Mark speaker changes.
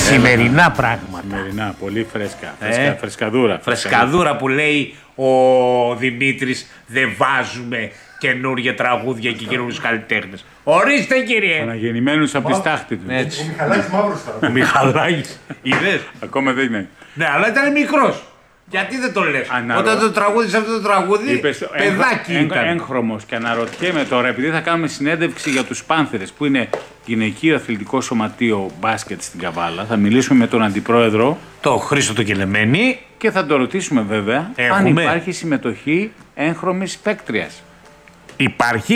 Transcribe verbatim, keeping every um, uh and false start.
Speaker 1: Σημερινά πράγματα.
Speaker 2: Σημερινά, πολύ φρέσκα.
Speaker 1: Ε,
Speaker 2: Φρεσκα, φρεσκαδούρα.
Speaker 1: Φρεσκαδούρα που λέει ο Δημήτρης, δεν βάζουμε καινούργια τραγούδια και καινούριους καλλιτέχνες. Ορίστε κύριε.
Speaker 2: Αναγεννημένους από τη στάχτη του.
Speaker 1: Έτσι.
Speaker 3: Ο Μιχαλάκης μαύρος τώρα.
Speaker 1: Ο Μιχαλάκης. Είδες.
Speaker 2: Ακόμα δεν είναι.
Speaker 1: Ναι, αλλά ήταν μικρός. Γιατί δεν το λες.
Speaker 2: Αναρω...
Speaker 1: Όταν το τραγούδισε αυτό το τραγούδι,
Speaker 2: Είπες,
Speaker 1: παιδάκι
Speaker 2: έγχ,
Speaker 1: ήταν.
Speaker 2: έγχρωμος και αναρωτιέμαι τώρα, επειδή θα κάνουμε συνέντευξη για τους Πάνθερες, που είναι γυναικείο αθλητικό σωματείο μπάσκετ στην Καβάλα, θα μιλήσουμε με τον αντιπρόεδρο.
Speaker 1: Το Χρήστο το Κελεμένη.
Speaker 2: Και θα το ρωτήσουμε βέβαια
Speaker 1: Έχουμε.
Speaker 2: αν υπάρχει συμμετοχή έγχρωμης παίκτριας.
Speaker 1: Υπάρχει.